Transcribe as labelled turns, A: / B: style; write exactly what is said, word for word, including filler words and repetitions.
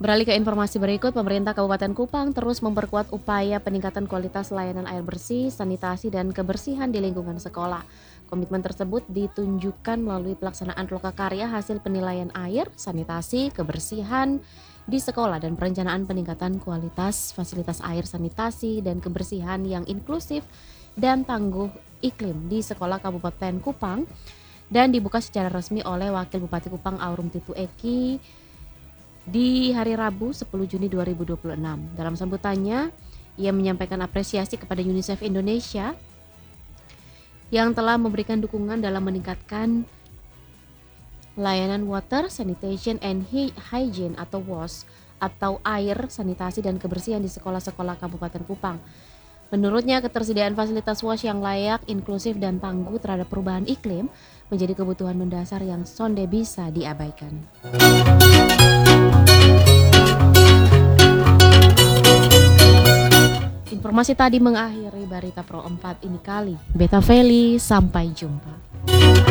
A: Beralih ke informasi berikut, pemerintah Kabupaten Kupang terus memperkuat upaya peningkatan kualitas layanan air bersih, sanitasi, dan kebersihan di lingkungan sekolah. Komitmen tersebut ditunjukkan melalui pelaksanaan lokakarya hasil penilaian air, sanitasi, kebersihan di sekolah, dan perencanaan peningkatan kualitas fasilitas air, sanitasi, dan kebersihan yang inklusif dan tangguh iklim di sekolah Kabupaten Kupang, dan dibuka secara resmi oleh Wakil Bupati Kupang Aurum Titu Eki di hari Rabu sepuluh Juni dua ribu dua puluh enam. Dalam sambutannya, ia menyampaikan apresiasi kepada UNICEF Indonesia yang telah memberikan dukungan dalam meningkatkan layanan water, sanitation and hygiene atau W A S atau air, sanitasi, dan kebersihan di sekolah-sekolah Kabupaten Kupang. Menurutnya, ketersediaan fasilitas W A S yang layak, inklusif, dan tangguh terhadap perubahan iklim menjadi kebutuhan mendasar yang sonde bisa diabaikan. Informasi tadi mengakhiri Barita Pro empat ini kali. Beta Feli, sampai jumpa.